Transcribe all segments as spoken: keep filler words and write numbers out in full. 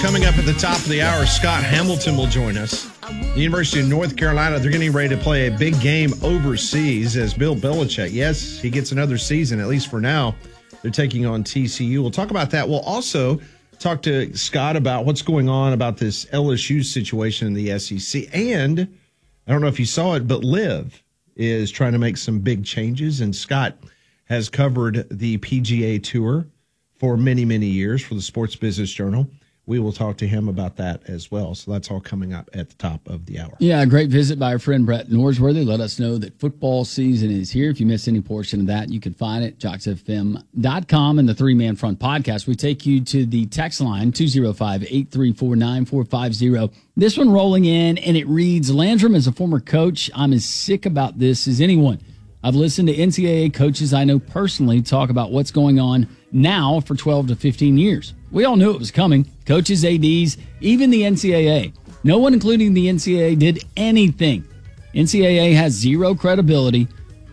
Coming up at the top of the hour, Scott Hamilton will join us. The University of North Carolina, they're getting ready to play a big game overseas as Bill Belichick. Yes, he gets another season, at least for now. They're taking on T C U. We'll talk about that. We'll also talk to Scott about what's going on about this L S U situation in the S E C. And I don't know if you saw it, but Liv is trying to make some big changes. And Scott has covered the P G A Tour for many, many years for the Sports Business Journal. We will talk to him about that as well. So that's all coming up at the top of the hour. Yeah, a great visit by our friend Brett Norsworthy. Let us know that football season is here. If you missed any portion of that, you can find it, jocks f m dot com and the Three Man Front podcast. We take you to the text line, two oh five, eight three four, nine four five oh. This one rolling in, and it reads, Landrum is a former coach. I'm as sick about this as anyone. I've listened to N C double A coaches I know personally talk about what's going on now for twelve to fifteen years. We all knew it was coming. Coaches, A Ds, even the N C double A. No one, including the N C double A, did anything. N C double A has zero credibility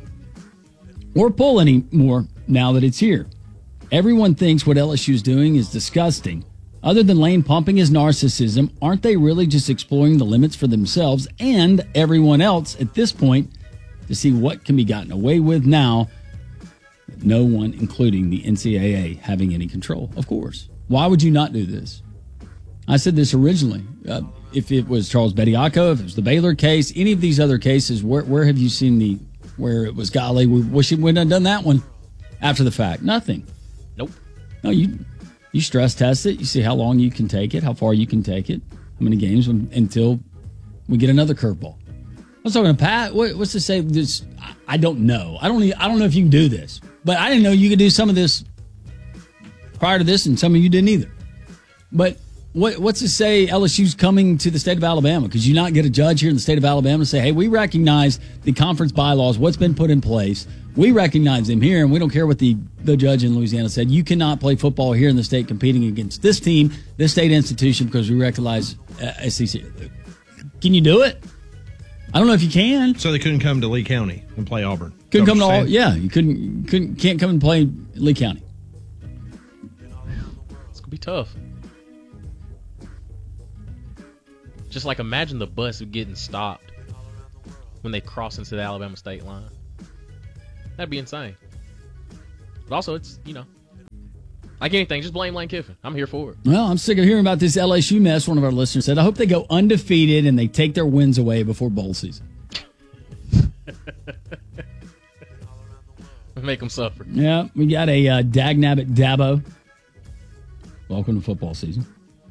or pull anymore now that it's here. Everyone thinks what L S U is doing is disgusting. Other than Lane pumping his narcissism, aren't they really just exploring the limits for themselves and everyone else at this point to see what can be gotten away with now? No one, including the N C double A, having any control, of course. Why would you not do this? I said this originally. Uh, if it was Charles Bediako, if it was the Baylor case, any of these other cases, where where have you seen the where it was, golly, we wish we wouldn't have done that one after the fact? Nothing. Nope. No, you you stress test it. You see how long you can take it, how far you can take it, how many games until we get another curveball. I was talking to Pat. What, what's to say? This I, I don't know. I don't. I don't know if you can do this, but I didn't know you could do some of this prior to this, and some of you didn't either. But what, what's to say L S U's coming to the state of Alabama? Could you not get a judge here in the state of Alabama to say, hey, we recognize the conference bylaws, what's been put in place. We recognize them here, and we don't care what the, the judge in Louisiana said. You cannot play football here in the state competing against this team, this state institution, because we recognize uh, S E C. Can you do it? I don't know if you can. So they couldn't come to Lee County and play Auburn. Couldn't come to all. Yeah, you couldn't. Couldn't. Can't come and play Lee County. It's gonna be tough. Just like imagine the bus getting stopped when they cross into the Alabama state line. That'd be insane. But also, it's you know, like anything, just blame Lane Kiffin. I'm here for it. Well, I'm sick of hearing about this L S U mess. One of our listeners said, I hope they go undefeated and they take their wins away before bowl season. Make them suffer. Yeah, we got a uh, Dagnabbit Dabo. Welcome to football season.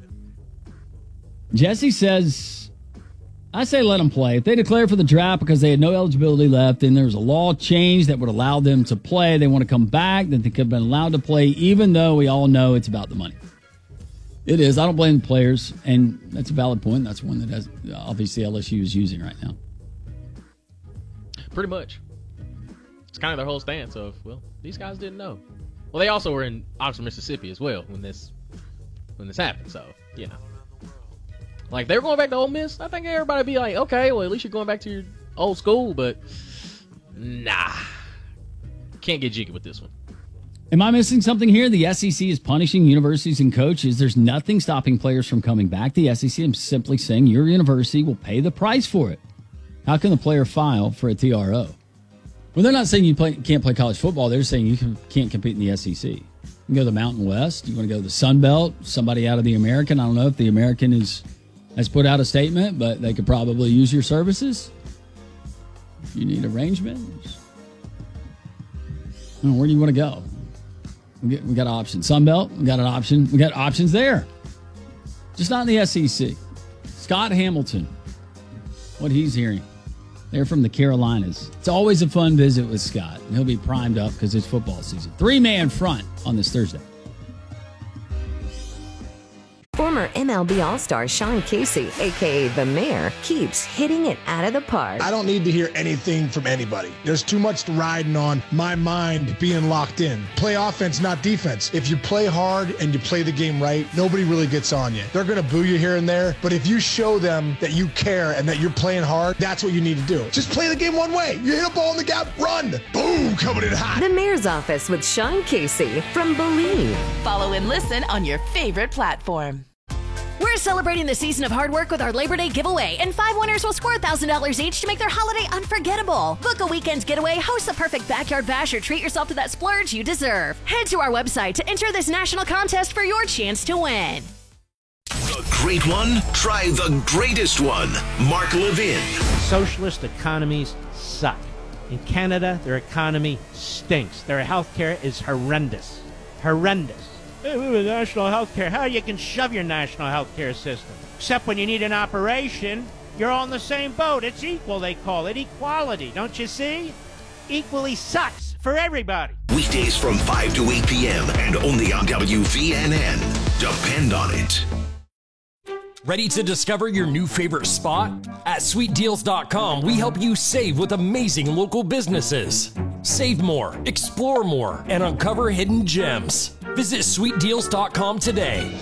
Jesse says, I say let them play. If they declare for the draft because they had no eligibility left and there's a law change that would allow them to play, they want to come back, then they could have been allowed to play, even though we all know it's about the money. It is. I don't blame the players, and that's a valid point. That's one that has, obviously L S U is using right now. Pretty much. It's kind of their whole stance of, well, these guys didn't know. Well, they also were in Oxford, Mississippi as well when this when this happened, so, you know. Like, they were going back to Ole Miss, I think everybody would be like, okay, well, at least you're going back to your old school, but nah. Can't get jiggy with this one. Am I missing something here? The S E C is punishing universities and coaches. There's nothing stopping players from coming back. The S E C is simply saying your university will pay the price for it. How can the player file for a T R O? Well, they're not saying you play, can't play college football. They're saying you can, can't compete in the S E C. You can go to the Mountain West. You want to go to the Sun Belt. Somebody out of the American. I don't know if the American is has put out a statement, but they could probably use your services. If you need arrangements. Oh, where do you want to go? We, get, we got an option. Sun Belt, we got an option. We got options there. Just not in the S E C. Scott Hamilton, what he's hearing. They're from the Carolinas. It's always a fun visit with Scott, and he'll be primed up because it's football season. Three-man front on this Thursday. Former M L B All-Star Sean Casey, a k a. The Mayor, keeps hitting it out of the park. I don't need to hear anything from anybody. There's too much riding on my mind being locked in. Play offense, not defense. If you play hard and you play the game right, nobody really gets on you. They're going to boo you here and there, but if you show them that you care and that you're playing hard, that's what you need to do. Just play the game one way. You hit a ball in the gap, run. Boom, coming in hot. The Mayor's Office with Sean Casey from Believe. Follow and listen on your favorite platform. We're celebrating the season of hard work with our Labor Day giveaway, and five winners will score one thousand dollars each to make their holiday unforgettable. Book a weekend getaway, host the perfect backyard bash, or treat yourself to that splurge you deserve. Head to our website to enter this national contest for your chance to win. The great one? Try the greatest one. Mark Levin. Socialist economies suck. In Canada, their economy stinks. Their health care is horrendous. Horrendous. Hey, we have national health care. How you can shove your national health care system? Except when you need an operation, you're all in the same boat. It's equal, they call it. Equality, don't you see? Equally sucks for everybody. Weekdays from five to eight p.m. and only on W V N N. Depend on it. Ready to discover your new favorite spot? At sweet deals dot com, we help you save with amazing local businesses. Save more, explore more, and uncover hidden gems. Visit sweet deals dot com today.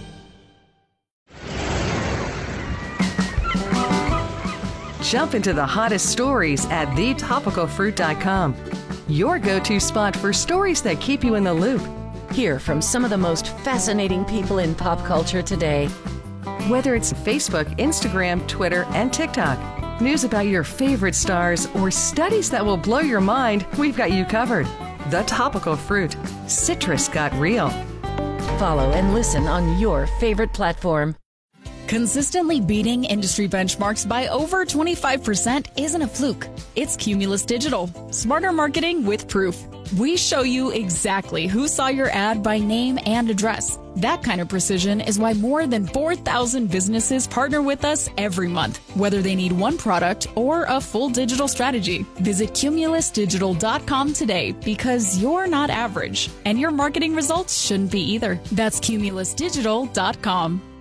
Jump into the hottest stories at the topical fruit dot com. Your go-to spot for stories that keep you in the loop. Hear from some of the most fascinating people in pop culture today. Whether it's Facebook, Instagram, Twitter, and TikTok, news about your favorite stars, or studies that will blow your mind, we've got you covered. The Topical Fruit. Citrus got real. Follow and listen on your favorite platform. Consistently beating industry benchmarks by over twenty-five percent isn't a fluke. It's Cumulus Digital. Smarter marketing with proof. We show you exactly who saw your ad by name and address. That kind of precision is why more than four thousand businesses partner with us every month, whether they need one product or a full digital strategy. Visit cumulus digital dot com today, because you're not average, and your marketing results shouldn't be either. That's cumulus digital dot com.